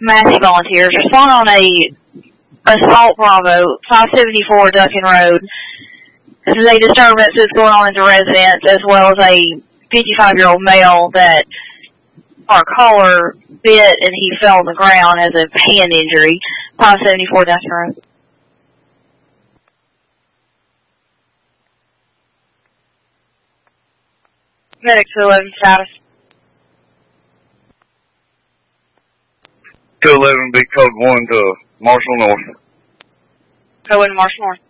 Massey volunteers respond on a assault Bravo, 574 Duncan Road. This is a disturbance that's going on at the residence, as well as a 55-year-old male that our caller bit and he fell on the ground as a hand injury. 574 Duncan Road. Medic 211 status. 211, big code 1 to Marshall North. Go in Marshall North.